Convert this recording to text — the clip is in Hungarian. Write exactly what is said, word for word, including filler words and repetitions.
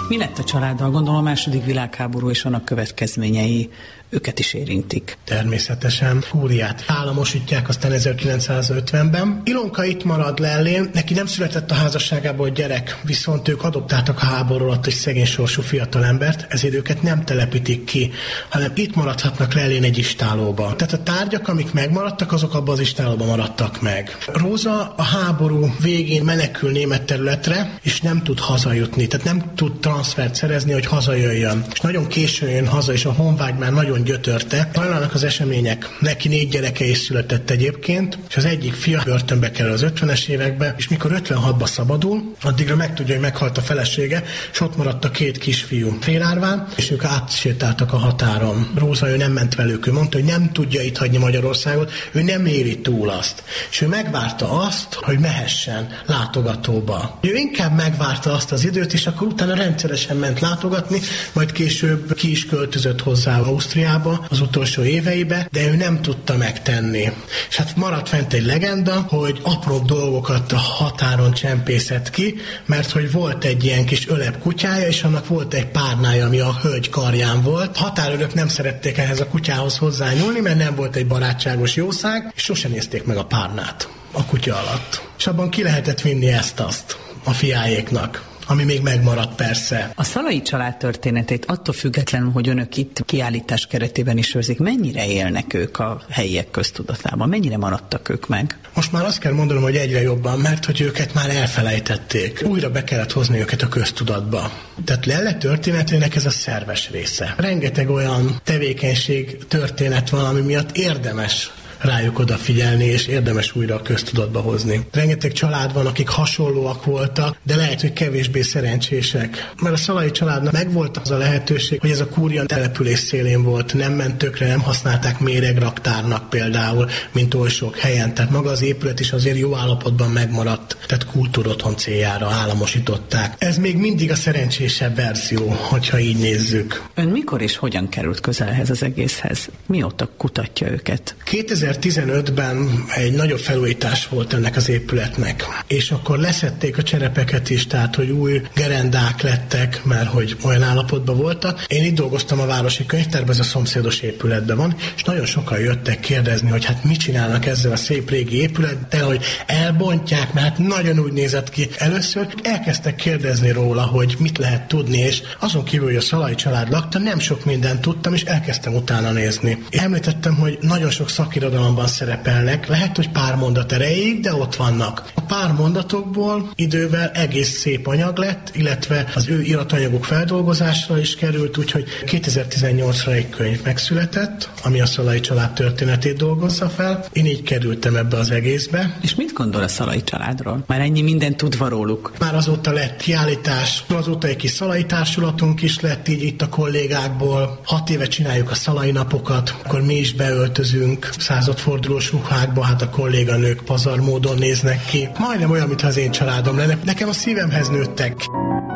Mi lett a családdal? Gondolom a második világháború és annak következményei őket is érintik. Természetesen Kúriát államosítják aztán ezerkilencszázötvenben. Ilonka itt marad Lellén, neki nem született a házasságából gyerek, viszont ők adoptáltak a háború alatt egy szegény sorsú fiatalembert, ezért őket nem telepítik ki, hanem itt maradhatnak Lellén egy istálóba. Tehát a tárgyak, amik megmaradtak, azok abban az istálóban maradtak meg. Róza a háború végén menekül német területre, és nem tud hazajutni, tehát nem tud transfert szerezni, hogy hazajöjjön. És nagyon későn jön haza, és a honvágy már nagyon gyötörte. Hajlanak az események. Neki négy gyereke is született egyébként, és az egyik fia börtönbe kerül az ötvenes évekbe, és mikor ötvenhatban szabadul, addigra megtudja, hogy meghalt a felesége, és ott maradt a két kisfiú félárván, és ők átsétáltak a határon. Róza, ő nem ment velük, ő mondta, hogy nem tudja itt hagyni Magyarországot, ő nem éri túl azt. És ő megvárta azt, hogy mehessen látogatóba. Ő inkább megvárta azt az időt, és akkor utána rendszeresen ment látogatni, majd később ki is költözött hozzá Ausztriába az utolsó éveibe, de ő nem tudta megtenni. És hát maradt fent egy legenda, hogy apró dolgokat a határon csempészett ki, mert hogy volt egy ilyen kis öleb kutyája, és annak volt egy párnája, ami a hölgy karján volt. Határőrök nem szerették ehhez a kutyához hozzányúlni, mert nem volt egy barátságos jószág, és sosem nézték meg a párnát a kutya alatt. És abban ki lehetett vinni ezt-azt a fiájéknak, ami még megmaradt persze. A Szalai család történetét attól függetlenül, hogy önök itt kiállítás keretében is őrzik, mennyire élnek ők a helyiek köztudatában? Mennyire maradtak ők meg? Most már azt kell mondanom, hogy egyre jobban, mert hogy őket már elfelejtették. Újra be kellett hozni őket a köztudatba. Tehát Lelle történetének ez a szerves része. Rengeteg olyan tevékenység, történet van, ami miatt érdemes rájuk odafigyelni, és érdemes újra a köztudatba hozni. Rengeteg család van, akik hasonlóak voltak, de lehet, hogy kevésbé szerencsések. Mert a Szalai családnak megvolt az a lehetőség, hogy ez a Kúria település szélén volt, nem ment tökre, nem használták méregraktárnak például, mint oly sok helyen. Tehát maga az épület is azért jó állapotban megmaradt, tehát kultúrotthon céljára államosították. Ez még mindig a szerencsésebb verzió, hogyha így nézzük. Ön mikor és hogyan került közel ehhez az egészhez? Mióta kutatja őket? kétezer-tizenötben egy nagyobb felújítás volt ennek az épületnek, és akkor leszették a cserepeket is, tehát hogy új gerendák lettek, mert hogy olyan állapotban voltak. Én itt dolgoztam a Városi Könyvtárban, ez a szomszédos épületben van, és nagyon sokan jöttek kérdezni, hogy hát mit csinálnak ezzel a szép régi épülettel, hogy elbontják, mert hát nagyon úgy nézett ki. Először elkezdtek kérdezni róla, hogy mit lehet tudni, és azon kívül, hogy a Szalai család lakta, nem sok mindent tudtam, és elkezdtem utána nézni. Én említettem, hogy nagyon sok szakirodalomban szerepelnek, lehet, hogy pár mondat erejéig, de ott vannak. A pár mondatokból idővel egész szép anyag lett, illetve az ő iratanyagok feldolgozásra is került, úgyhogy kétezer-tizennyolcra egy könyv megszületett, ami a Szalai család történetét dolgozza fel. Én így kerültem ebbe az egészbe. És mit gondol a Szalai családról? Már ennyi mindent tudva róluk. Már azóta lett kiállítás, azóta egy kis Szalai társulatunk is lett így itt a kollégákból. Hat éve csináljuk a Szalai napokat, akkor mi is beöltözünk századfordulós ruhákba, hát a kolléganők pazar módon néznek ki. Majdnem olyan, mintha az én családom lenne. Nekem a szívemhez nőttek.